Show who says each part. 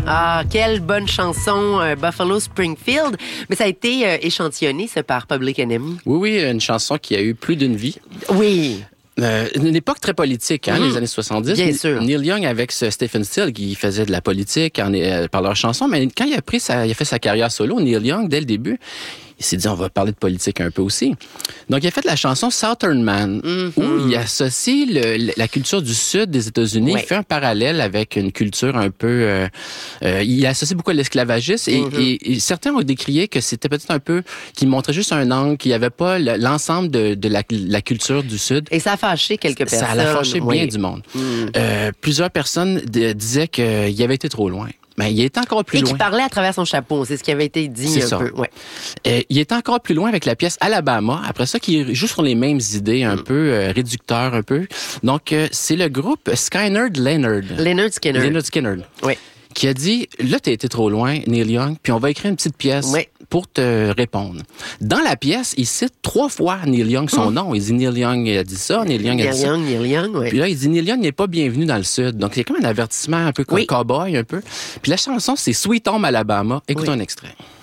Speaker 1: Ah, quelle bonne chanson, Buffalo Springfield. Mais ça a été échantillonné, ça, par Public Enemy.
Speaker 2: Oui, une chanson qui a eu plus d'une vie.
Speaker 1: Oui.
Speaker 2: Une époque très politique, les années 70.
Speaker 1: Bien sûr.
Speaker 2: Neil Young avec Stephen Stills qui faisait de la politique par leurs chansons, mais quand il a fait sa carrière solo, Neil Young, dès le début, il s'est dit, on va parler de politique un peu aussi. Donc, il a fait la chanson Southern Man, où il associe la culture du sud des États-Unis.
Speaker 1: Ouais.
Speaker 2: Il fait un parallèle avec une culture un peu... il associe beaucoup à l'esclavagisme et certains ont décrié que c'était peut-être un peu... qu'il montrait juste un angle, qu'il n'y avait pas l'ensemble de la culture du sud.
Speaker 1: Et ça a fâché quelques personnes.
Speaker 2: Ça a fâché bien du monde. Plusieurs personnes disaient qu'il avait été trop loin. Mais il était encore plus loin.
Speaker 1: Et qui parlait à travers son chapeau, c'est ce qui avait été dit
Speaker 2: c'est
Speaker 1: un
Speaker 2: ça.
Speaker 1: peu. Ouais.
Speaker 2: Il était encore plus loin avec la pièce Alabama. Après ça, qui joue sur les mêmes idées, un peu réducteurs, un peu. Donc, c'est le groupe Skynyrd Leonard.
Speaker 1: Leonard Skinner.
Speaker 2: Leonard Skinner.
Speaker 1: Oui.
Speaker 2: Qui a dit, là, t'as été trop loin, Neil Young, puis on va écrire une petite pièce pour te répondre. Dans la pièce, il cite 3 fois Neil Young, son nom. Il dit Neil Young a dit ça, Neil Young a dit ça.
Speaker 1: Neil Young, oui.
Speaker 2: Puis là, il dit Neil Young n'est pas bienvenu dans le Sud. Donc, c'est comme un avertissement un peu comme cowboy, un peu. Puis la chanson, c'est Sweet Home Alabama. Écoutons un extrait.